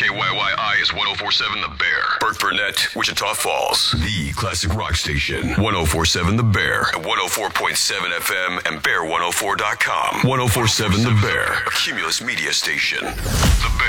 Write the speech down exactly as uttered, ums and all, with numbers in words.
K Y Y I is one oh four point seven The Bear. Burke Burnett, Wichita Falls. The classic rock station. one oh four point seven The Bear. At one oh four point seven F M and bear one oh four dot com. one oh four point seven The Bear. A Cumulus media station. The Bear.